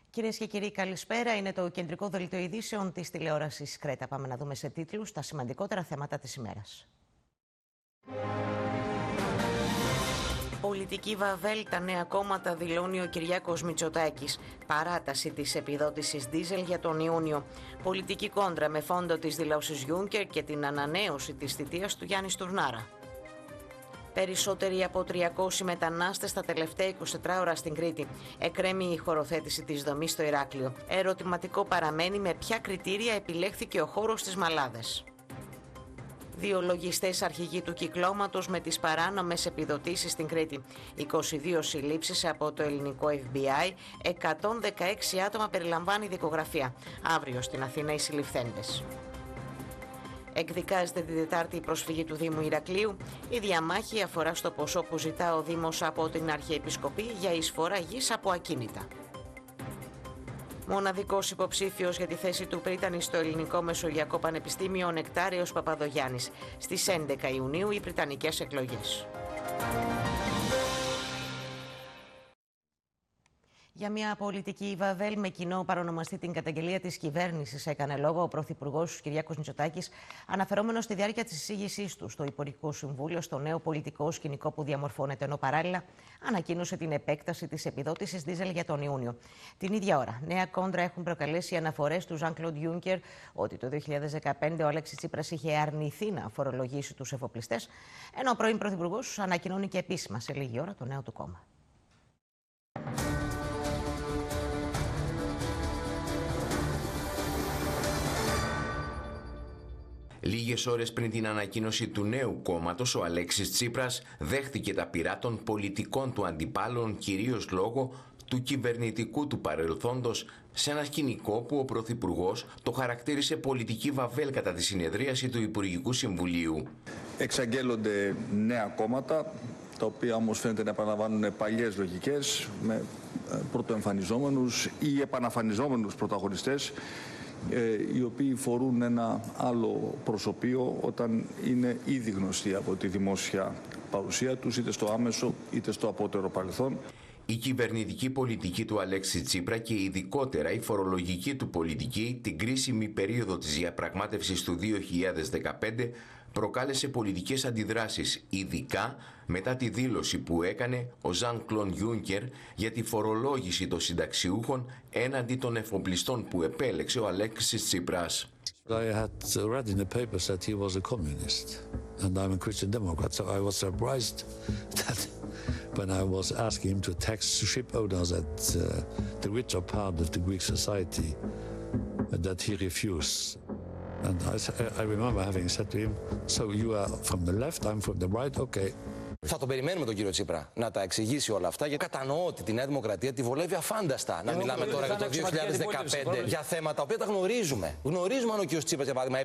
Κυρίες και κύριοι, καλησπέρα. Είναι το κεντρικό δελτίο ειδήσεων της τηλεόρασης Κρέτα. Πάμε να δούμε σε τίτλους τα σημαντικότερα θέματα της ημέρας. Πολιτική βαβέλ, τα νέα κόμματα, δηλώνει ο Κυριάκος Μητσοτάκης. Παράταση της επιδότησης ντίζελ για τον Ιούνιο. Πολιτική κόντρα με φόντο τις δηλώσεις Juncker και την ανανέωση της θητείας του Γιάννη Στουρνάρα. Περισσότεροι από 300 μετανάστες τα τελευταία 24 ώρα στην Κρήτη. Εκκρέμει η χωροθέτηση της δομής στο Ηράκλειο. Ερωτηματικό παραμένει με ποια κριτήρια επιλέχθηκε ο χώρος στις Μαλάδες. 2 λογιστές αρχηγοί του κυκλώματος με τις παράνομες επιδοτήσεις στην Κρήτη. 22 συλλήψεις από το ελληνικό FBI. 116 άτομα περιλαμβάνει η δικογραφία. Αύριο στην Αθήνα οι συλληφθέντες. Εκδικάζεται την Τετάρτη η προσφυγή του Δήμου Ηρακλείου. Η διαμάχη αφορά στο ποσό που ζητά ο Δήμος από την Αρχιεπισκοπή για εισφορά γης από ακίνητα. Μοναδικός υποψήφιος για τη θέση του πρίτανη στο Ελληνικό Μεσογειακό Πανεπιστήμιο, ο Νεκτάριος Παπαδογιάννης. Στις 11 Ιουνίου οι πριτανικές εκλογές. Για μια πολιτική βαβέλ με κοινό παρονομαστή την καταγγελία της κυβέρνησης, έκανε λόγο ο Πρωθυπουργός Κυριάκος Μητσοτάκης, αναφερόμενος στη διάρκεια της εισήγησής του στο Υπουργικό Συμβούλιο στο νέο πολιτικό σκηνικό που διαμορφώνεται, ενώ παράλληλα ανακοίνωσε την επέκταση της επιδότησης ντίζελ για τον Ιούνιο. Την ίδια ώρα, νέα κόντρα έχουν προκαλέσει αναφορές του Jean-Claude Juncker ότι το 2015 ο Αλέξης Τσίπρας είχε αρνηθεί να φορολογήσει τους εφοπλιστές, ενώ ο πρώην Πρωθυπουργός ανακοινώνει και επίσημα σε λίγη ώρα το νέο του κόμμα. Λίγες ώρες πριν την ανακοίνωση του νέου κόμματος, ο Αλέξης Τσίπρας δέχτηκε τα πυρά των πολιτικών του αντιπάλων, κυρίως λόγω του κυβερνητικού του παρελθόντος, σε ένα σκηνικό που ο Πρωθυπουργός το χαρακτήρισε πολιτική βαβέλ κατά τη συνεδρίαση του Υπουργικού Συμβουλίου. Εξαγγέλλονται νέα κόμματα, τα οποία όμως φαίνεται να επαναλαμβάνουν παλιές λογικές, με πρωτοεμφανιζόμενους ή επαναφανιζόμενους πρωταγωνιστές, οι οποίοι φορούν ένα άλλο προσωπείο όταν είναι ήδη γνωστοί από τη δημόσια παρουσία τους, είτε στο άμεσο είτε στο απότερο παρελθόν. Η κυβερνητική πολιτική του Αλέξη Τσίπρα και ειδικότερα η φορολογική του πολιτική την κρίσιμη περίοδο της διαπραγμάτευσης του 2015 προκάλεσε πολιτικές αντιδράσεις, ειδικά μετά τη δήλωση που έκανε ο Jean-Claude Juncker για τη φορολόγηση των συνταξιούχων έναντι των εφοπλιστών που επέλεξε ο Αλέξης Τσίπρας. I had read in the papers that he was a communist and I'm a Christian Democrat, so I was surprised that when I was asking him to tax ship owners at the richer part of the Greek society, that he refused. And I remember having said to him, so you are from the left, I'm from the right, okay. Θα τον περιμένουμε τον κύριο Τσίπρα να τα εξηγήσει όλα αυτά, γιατί κατανοώ ότι τη Νέα Δημοκρατία τη βολεύει αφάνταστα να μιλάμε τώρα για το 2015 για θέματα τα οποία τα γνωρίζουμε. Γνωρίζουμε αν ο κύριος Τσίπρας, για παράδειγμα,